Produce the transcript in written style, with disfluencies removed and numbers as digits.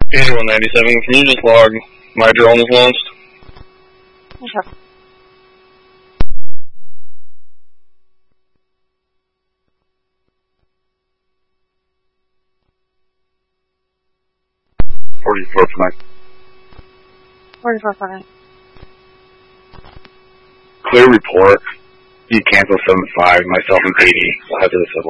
8197, can you just log my drone was launched? Okay. $44.9. 44.9. Clear report. You cancel 75, myself and Katie. I'll head to the civil.